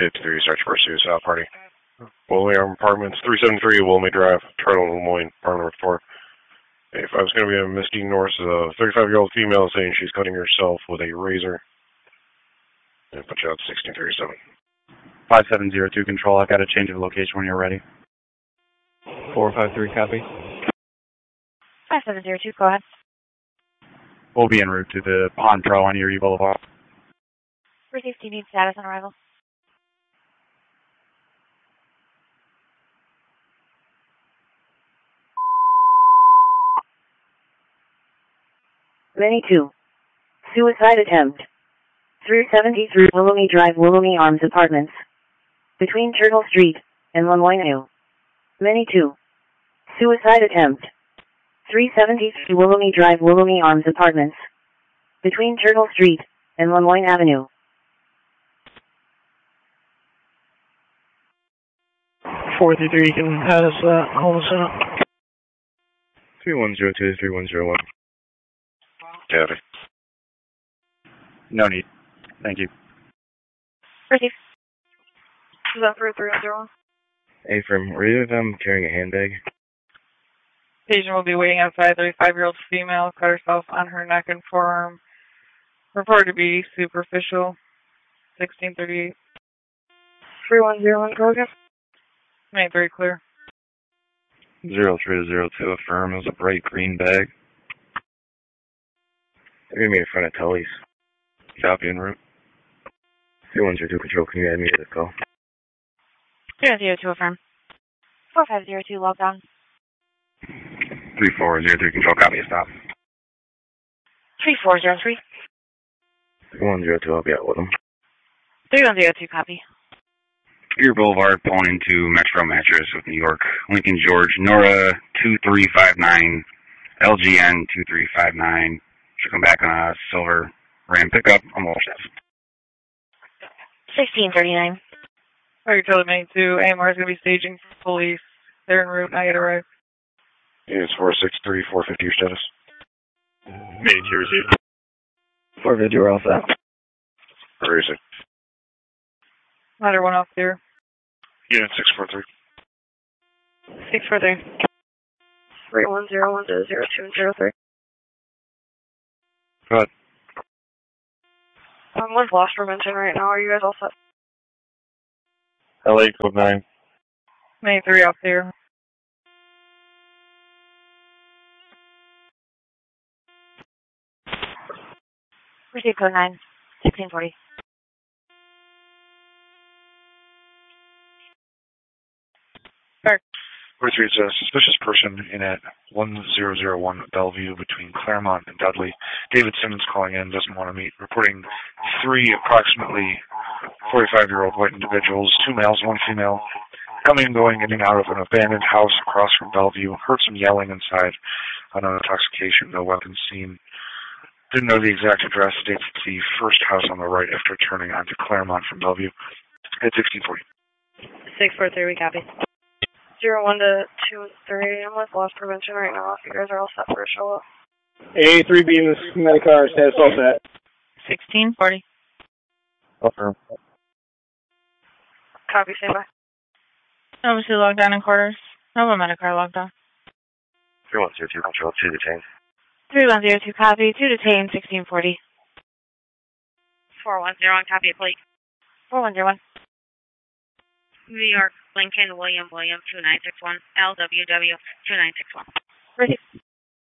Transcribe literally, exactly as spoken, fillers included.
fifty-three, search for suicide party. Willoughby Apartments, three seventy-three Willoughby Drive, Charlotte, Lemoyne, apartment number four. If I was going to be a Misty Norris, a thirty-five-year-old female saying she's cutting herself with a razor. And put you out sixteen thirty-seven. five seven zero two control, I've got a change of location when you're ready. four five three, copy. five seven zero two, go ahead. We'll be en route to the Pond Pro on Erie Boulevard. Received, do you need status on arrival? Many two. Suicide attempt. three seventy-three Willoughby Drive, Willoughby Arms Apartments. Between Turtle Street and Lemoyne Avenue. Many two. Suicide attempt. three seventy-three Willoughby Drive, Willoughby Arms Apartments. Between Turtle Street and Lemoyne Avenue. four three three, you can have us uh, hold us out. three one zero two, three one zero one. Copy. No need. Thank you. Received. Is that for three one zero one? A-firm, were either of them carrying a handbag? Patient will be waiting outside. thirty-five-year-old female cut herself on her neck and forearm. Reported to be superficial. sixteen thirty-eight. three one zero one, go again. Made three clear. zero three zero two, affirm, it was a bright green bag. They're going to be in front of Tully's. Copy en route. three one zero two control, can you add me to this call? zero zero two, affirm. four five zero two, logged on. three four zero three control, copy, stop. three four zero three. three one zero two, I'll be out with them. three one zero two, copy. Erie Boulevard, pulling into Metro Mattress with New York. Lincoln George, Nora two three five nine, L G N two three five nine. Should come back on a silver Ram pickup. I'm all set. sixteen thirty-nine. Alright, tell me two. A M R is going to be staging for police. They're en route. I get arrived. It's four six three, four fifty, your status. Many two received. four fifty, we're all set. Where is it? Ladder one off there. Unit six four three. six four three. three one zero one zero zero two zero three. Go ahead. I'm with loss prevention right now. Are you guys all set? L A code nine. Made three off there. Receive code nine. sixteen forty. Three, it's a suspicious person in at one zero zero one Bellevue between Claremont and Dudley. David Simmons calling in, doesn't want to meet, reporting three approximately forty-five-year-old white individuals, two males, one female, coming and going in and out of an abandoned house across from Bellevue. Heard some yelling inside on an intoxication, no weapons seen. Didn't know the exact address. States it's the first house on the right after turning onto Claremont from Bellevue at sixteen forty. six four three, we copy. Zero one to two three. I'm with loss prevention right now. If you guys are all set for a show up. A three B in the Medicar status all set. sixteen forty. Affirm. Copy, stand by. Obviously logged on in quarters. Nova Medicar logged on. three one zero two control, two detained. three one zero two, copy. two detained, sixteen forty. four one zero one, copy, plate. four one zero one. New York, Lincoln, William, William, two nine six one, L W W, two nine six one. Ready.